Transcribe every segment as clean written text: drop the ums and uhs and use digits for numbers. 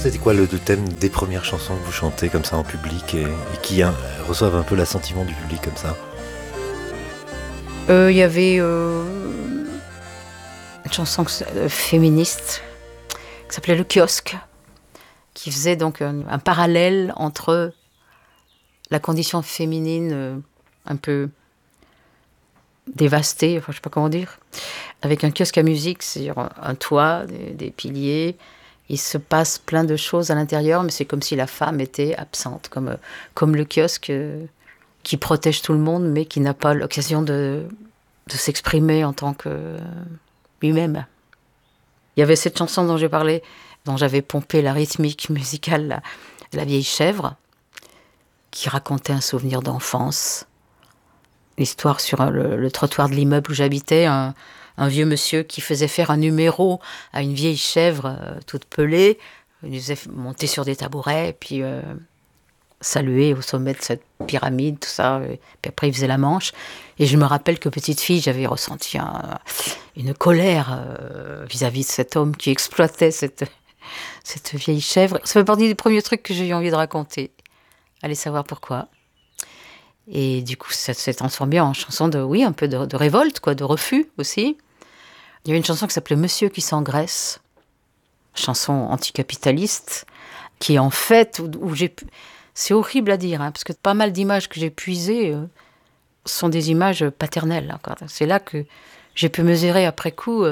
C'était quoi le thème des premières chansons que vous chantez comme ça en public et qui reçoivent un peu l'assentiment du public comme ça? Il y avait une chanson féministe qui s'appelait Le Kiosque, qui faisait donc un parallèle entre la condition féminine un peu dévastée, enfin je sais pas comment dire, avec un kiosque à musique sur un toit, des piliers. Il se passe plein de choses à l'intérieur, mais c'est comme si la femme était absente, comme le kiosque qui protège tout le monde, mais qui n'a pas l'occasion de s'exprimer en tant que lui-même. Il y avait cette chanson dont j'ai parlé, dont j'avais pompé la rythmique musicale, La vieille chèvre, qui racontait un souvenir d'enfance. L'histoire sur le trottoir de l'immeuble où j'habitais, un vieux monsieur qui faisait faire un numéro à une vieille chèvre toute pelée. Il nous faisait monter sur des tabourets, et puis saluer au sommet de cette pyramide, tout ça. Et puis après, il faisait la manche. Et je me rappelle que petite fille, j'avais ressenti une colère vis-à-vis de cet homme qui exploitait cette vieille chèvre. Ça fait partie des premiers trucs que j'ai eu envie de raconter. Allez savoir pourquoi. Et du coup, ça s'est transformé en chanson un peu de révolte, quoi, de refus aussi. Il y avait une chanson qui s'appelait Monsieur qui s'engraisse, chanson anticapitaliste, qui en fait, où j'ai... C'est horrible à dire, parce que pas mal d'images que j'ai puisées sont des images paternelles. C'est là que j'ai pu mesurer après coup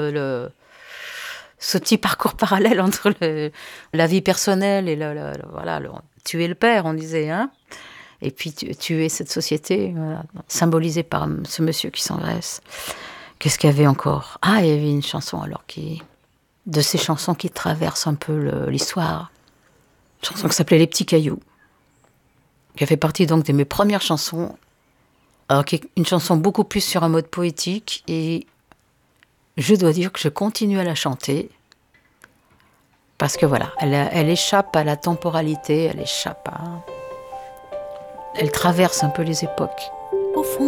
ce petit parcours parallèle entre la vie personnelle et tuer le père, on disait, et puis tuer cette société, symbolisée par ce monsieur qui s'engraisse. Qu'est-ce qu'il y avait encore ? Il y avait une chanson de ces chansons qui traversent un peu l'histoire. Une chanson qui s'appelait Les petits cailloux, qui a fait partie donc de mes premières chansons, qui est une chanson beaucoup plus sur un mode poétique, et je dois dire que je continue à la chanter, parce que voilà, elle échappe à la temporalité, elle traverse un peu les époques. Au fond